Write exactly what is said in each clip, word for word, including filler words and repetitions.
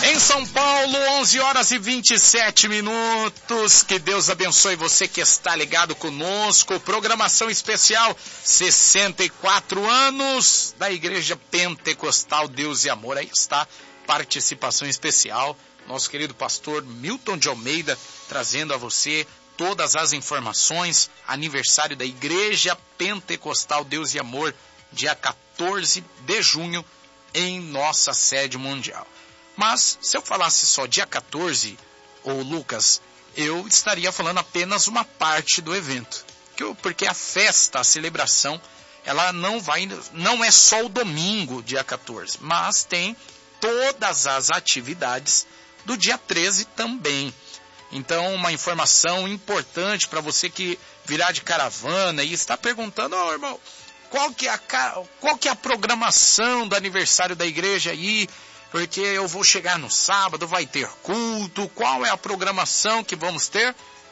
Em São Paulo, onze horas e vinte e sete minutos. Que Deus abençoe você que está ligado conosco. Programação especial, sessenta e quatro anos da Igreja Pentecostal Deus e Amor. Aí está, participação especial. Nosso querido pastor Milton de Almeida trazendo a você todas as informações. Aniversário da Igreja Pentecostal Deus e Amor, dia quatorze de junho, em nossa sede mundial. Mas, se eu falasse só dia quatorze, ô Lucas, eu estaria falando apenas uma parte do evento. Porque a festa, a celebração, ela não vai, não é só o domingo, dia quatorze, mas tem todas as atividades do dia treze também. Então, uma informação importante para você que virá de caravana e está perguntando, ó, oh, irmão, qual que é a, qual que é a programação do aniversário da igreja aí? Porque eu vou chegar no sábado, vai ter culto, qual é a programação que vamos ter?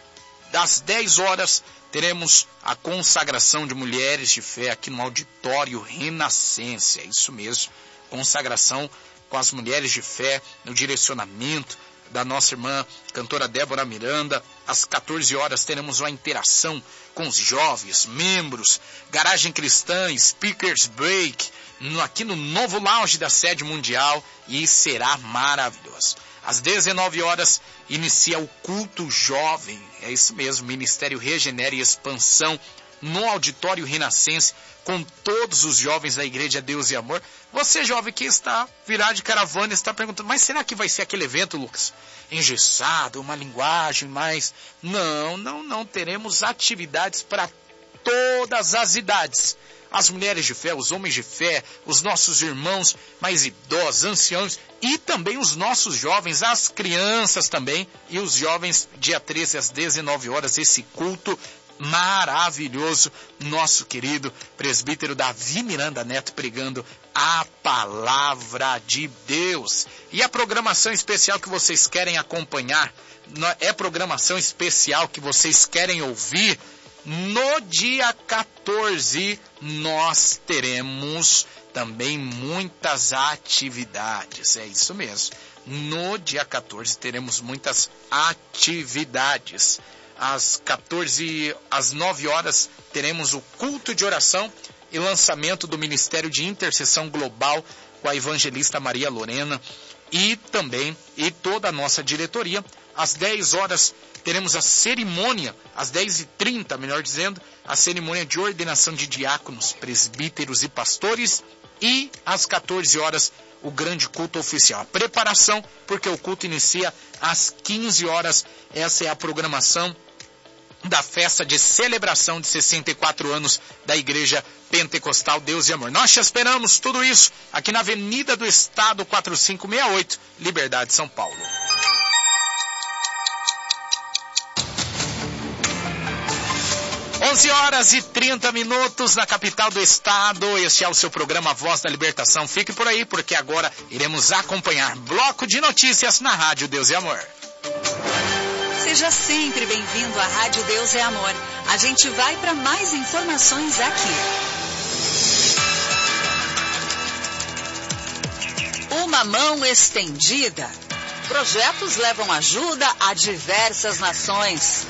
Das dez horas, teremos a consagração de mulheres de fé aqui no auditório Renascença, é isso mesmo, consagração com as mulheres de fé, no direcionamento da nossa irmã cantora Débora Miranda. Às quatorze horas teremos uma interação com os jovens, membros, Garagem Cristã, Speakers Break, no, aqui no novo lounge da sede mundial, e será maravilhoso. Às dezenove horas inicia o culto jovem, é isso mesmo, Ministério Regenera e Expansão, no auditório Renascença, com todos os jovens da Igreja Deus e Amor. Você, jovem, que está virado de caravana, está perguntando, mas será que vai ser aquele evento, Lucas, engessado, uma linguagem mais... Não, não, não, teremos atividades para todas as idades. As mulheres de fé, os homens de fé, os nossos irmãos mais idosos, anciãos, e também os nossos jovens, as crianças também, e os jovens, dia treze às dezenove horas, esse culto maravilhoso, nosso querido presbítero Davi Miranda Neto pregando a palavra de Deus. E a programação especial que vocês querem acompanhar, é programação especial que vocês querem ouvir, no dia quatorze nós teremos também muitas atividades, é isso mesmo, no dia quatorze teremos muitas atividades. Às quatorze, às nove horas, teremos o culto de oração e lançamento do Ministério de Intercessão Global com a evangelista Maria Lorena e também, e toda a nossa diretoria. Às dez horas, teremos a cerimônia, às dez e trinta, melhor dizendo, a cerimônia de ordenação de diáconos, presbíteros e pastores. E às quatorze horas, o grande culto oficial. A preparação, porque o culto inicia às quinze horas. Essa é a programação da festa de celebração de sessenta e quatro anos da Igreja Pentecostal Deus e Amor. Nós te esperamos, tudo isso, aqui na Avenida do Estado, quatro cinco seis oito, Liberdade, São Paulo. onze horas e trinta minutos na capital do estado. Este é o seu programa Voz da Libertação. Fique por aí, porque agora iremos acompanhar bloco de notícias na Rádio Deus e Amor. Seja sempre bem-vindo à Rádio Deus e Amor. A gente vai para mais informações aqui. Uma mão estendida. Projetos levam ajuda a diversas nações.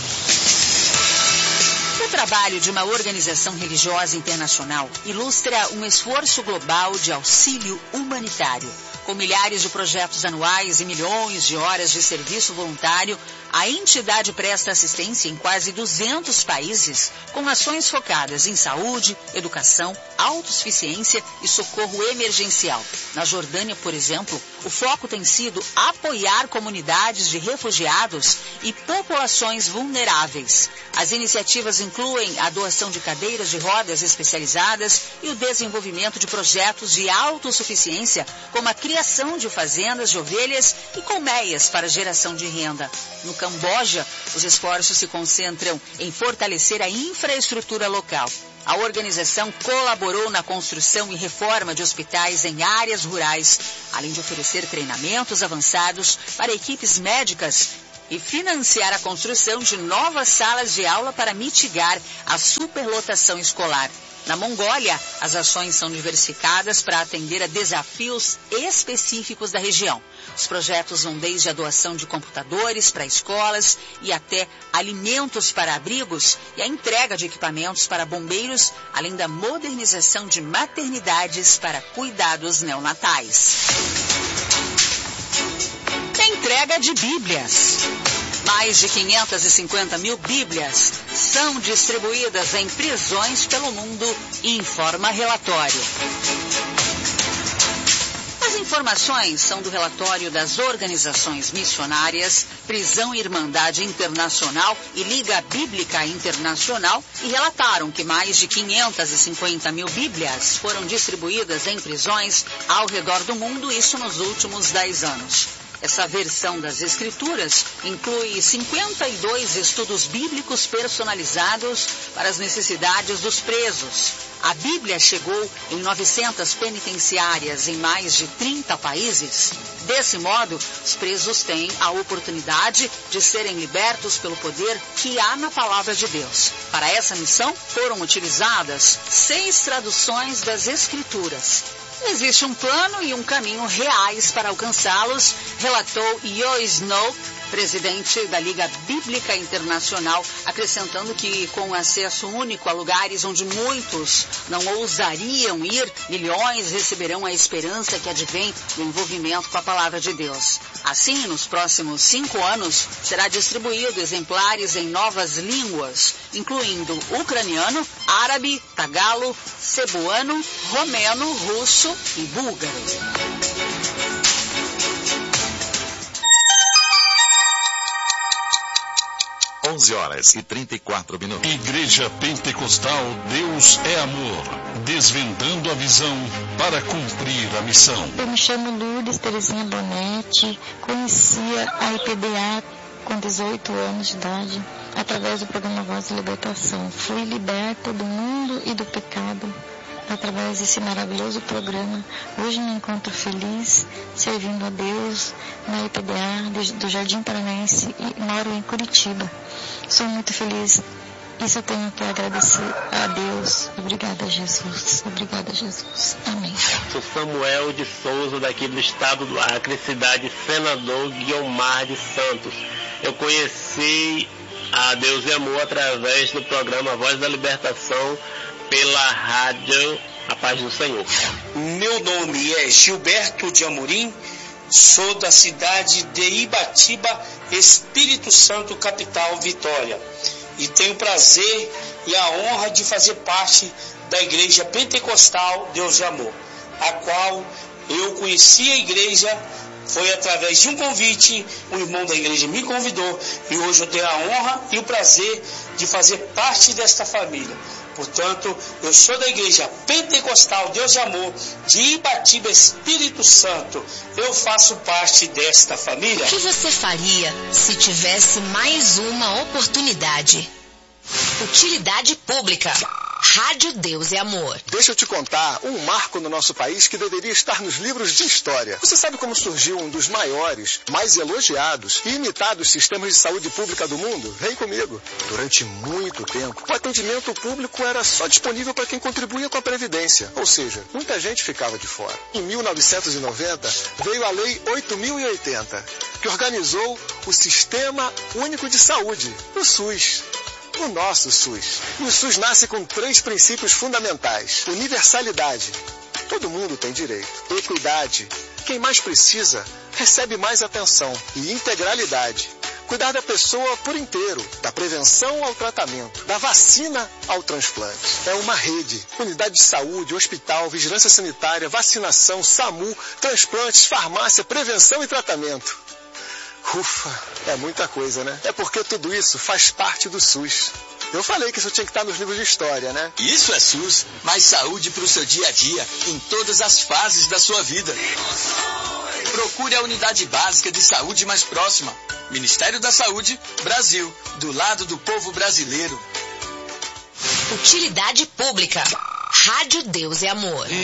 O trabalho de uma organização religiosa internacional ilustra um esforço global de auxílio humanitário. Com milhares de projetos anuais e milhões de horas de serviço voluntário, a entidade presta assistência em quase duzentos países, com ações focadas em saúde, educação, autossuficiência e socorro emergencial. Na Jordânia, por exemplo, o foco tem sido apoiar comunidades de refugiados e populações vulneráveis. As iniciativas incluem a doação de cadeiras de rodas especializadas e o desenvolvimento de projetos de autossuficiência, como a criação de fazendas de ovelhas e colmeias para geração de renda. No Camboja, os esforços se concentram em fortalecer a infraestrutura local. A organização colaborou na construção e reforma de hospitais em áreas rurais, além de oferecer treinamentos avançados para equipes médicas e financiar a construção de novas salas de aula para mitigar a superlotação escolar. Na Mongólia, as ações são diversificadas para atender a desafios específicos da região. Os projetos vão desde a doação de computadores para escolas e até alimentos para abrigos e a entrega de equipamentos para bombeiros, além da modernização de maternidades para cuidados neonatais. Entrega de Bíblias. Mais de quinhentas e cinquenta mil Bíblias são distribuídas em prisões pelo mundo, informa relatório. As informações são do relatório das organizações missionárias, Prisão Irmandade Internacional e Liga Bíblica Internacional e relataram que mais de quinhentas e cinquenta mil Bíblias foram distribuídas em prisões ao redor do mundo, isso nos últimos dez anos. Essa versão das Escrituras inclui cinquenta e dois estudos bíblicos personalizados para as necessidades dos presos. A Bíblia chegou em novecentas penitenciárias em mais de trinta países. Desse modo, os presos têm a oportunidade de serem libertos pelo poder que há na Palavra de Deus. Para essa missão, foram utilizadas seis traduções das Escrituras. Existe um plano e um caminho reais para alcançá-los, relatou Joe Snow, presidente da Liga Bíblica Internacional, acrescentando que com acesso único a lugares onde muitos não ousariam ir, milhões receberão a esperança que advém do envolvimento com a Palavra de Deus. Assim, nos próximos cinco anos, será distribuído exemplares em novas línguas, incluindo ucraniano, árabe, tagalo, cebuano, romeno, russo e búlgaro. onze horas e trinta e quatro minutos. Igreja Pentecostal Deus é Amor, desvendando a visão para cumprir a missão. Eu me chamo Lourdes Terezinha Bonetti, conhecia a I P D A com dezoito anos de idade, através do programa Voz da Libertação. Fui liberta do mundo e do pecado através desse maravilhoso programa. Hoje me encontro feliz, servindo a Deus na I P D A do Jardim Paranaense e moro em Curitiba. Sou muito feliz. Isso eu tenho que agradecer a Deus. Obrigada, Jesus. Obrigada, Jesus. Amém. Sou Samuel de Souza, daqui do estado do Acre, cidade Senador Guiomar de Santos. Eu conheci a Deus e Amor através do programa Voz da Libertação pela rádio A Paz do Senhor. Meu nome é Gilberto de Amorim, sou da cidade de Ibatiba, Espírito Santo, capital Vitória. E tenho o prazer e a honra de fazer parte da Igreja Pentecostal Deus e Amor, a qual eu conheci a igreja, foi através de um convite, um irmão da igreja me convidou e hoje eu tenho a honra e o prazer de fazer parte desta família. Portanto, eu sou da Igreja Pentecostal Deus e Amor de Ibatiba, Espírito Santo. Eu faço parte desta família. O que você faria se tivesse mais uma oportunidade? Utilidade pública. Rádio Deus e Amor. Deixa eu te contar um marco no nosso país que deveria estar nos livros de história. Você sabe como surgiu um dos maiores, mais elogiados e imitados sistemas de saúde pública do mundo? Vem comigo. Durante muito tempo, o atendimento público era só disponível para quem contribuía com a Previdência. Ou seja, muita gente ficava de fora. Em mil novecentos e noventa, veio a Lei oito mil e oitenta, que organizou o Sistema Único de Saúde, o SUS. O nosso SUS. E o SUS nasce com três princípios fundamentais. Universalidade. Todo mundo tem direito. Equidade. Quem mais precisa, recebe mais atenção. E integralidade. Cuidar da pessoa por inteiro. Da prevenção ao tratamento. Da vacina ao transplante. É uma rede. Unidade de saúde, hospital, vigilância sanitária, vacinação, SAMU, transplantes, farmácia, prevenção e tratamento. Ufa, é muita coisa, né? É porque tudo isso faz parte do SUS. Eu falei que isso tinha que estar nos livros de história, né? Isso é SUS, mais saúde para o seu dia a dia, em todas as fases da sua vida. Procure a unidade básica de saúde mais próxima. Ministério da Saúde, Brasil, do lado do povo brasileiro. Utilidade pública. Rádio Deus e Amor.